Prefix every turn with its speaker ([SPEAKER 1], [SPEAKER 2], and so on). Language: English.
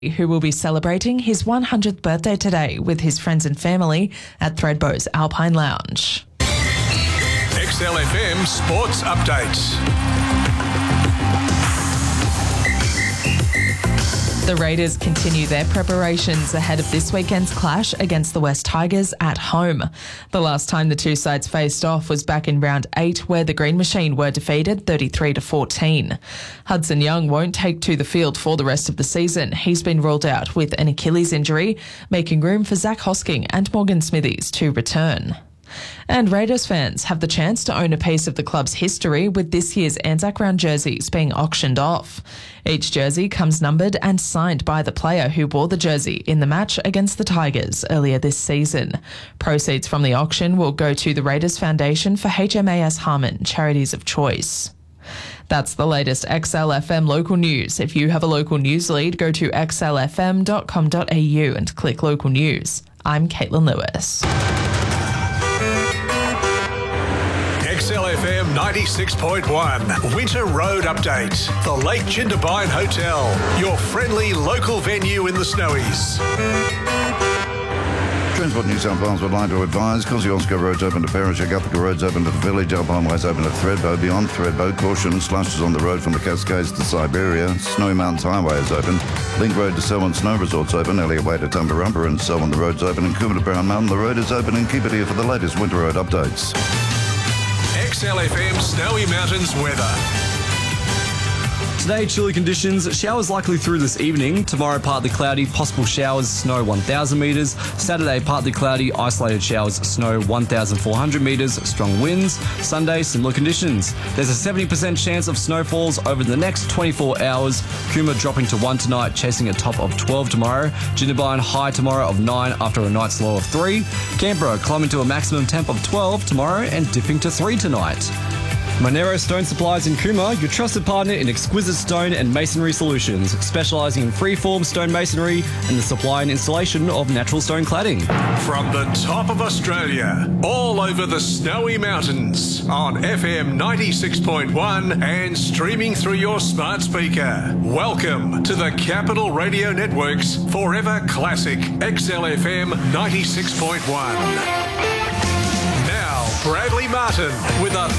[SPEAKER 1] who will be celebrating his 100th birthday today with his friends and family at Thredbo's Alpine Lounge.
[SPEAKER 2] XLFM Sports Updates.
[SPEAKER 1] The Raiders continue their preparations ahead of this weekend's clash against the West Tigers at home. The last time the two sides faced off was back in round 8, where the Green Machine were defeated 33-14. Hudson Young won't take to the field for the rest of the season. He's been ruled out with an Achilles injury, making room for Zach Hosking and Morgan Smithies to return. And Raiders fans have the chance to own a piece of the club's history with this year's Anzac Round jerseys being auctioned off. Each jersey comes numbered and signed by the player who wore the jersey in the match against the Tigers earlier this season. Proceeds from the auction will go to the Raiders Foundation for HMAS Harmon Charities of Choice. That's the latest XLFM local news. If you have a local news lead, go to xlfm.com.au and click local news. I'm Caitlin Lewis.
[SPEAKER 2] XLFM 96.1 Winter Road Update. The Lake Jindabyne Hotel, your friendly local venue in the Snowies.
[SPEAKER 3] Transport New South Wales would like to advise Kosciuszko Road's open to Parramatta, Guthica Road's open to the village, Alpine Way's open to Thredbo. Beyond Thredbo, caution, slushes on the road from the Cascades to Siberia. Snowy Mountains Highway is open. Link Road to Selwyn Snow Resort's open. Elliot Way to Tumbarumpa and Selwyn the road's open. And Coomera to Brown Mountain the road is open. And keep it here for the latest Winter Road updates.
[SPEAKER 2] XLFM Snowy Mountains weather.
[SPEAKER 4] Today, chilly conditions, showers likely through this evening. Tomorrow, partly cloudy, possible showers, snow 1,000 metres. Saturday, partly cloudy, isolated showers, snow 1,400 metres, strong winds. Sunday, similar conditions. There's a 70% chance of snowfalls over the next 24 hours. Coomera dropping to 1 tonight, chasing a top of 12 tomorrow. Jindabyne high tomorrow of 9 after a night's low of 3. Canberra climbing to a maximum temp of 12 tomorrow and dipping to 3 tonight. Monero Stone Supplies in Coomera, your trusted partner in exquisite stone and masonry solutions, specialising in freeform stone masonry and the supply and installation of natural stone cladding.
[SPEAKER 2] From the top of Australia, all over the Snowy Mountains, on FM 96.1 and streaming through your smart speaker. Welcome to the Capital Radio Network's Forever Classic XLFM 96.1. Now, Bradley Martin with a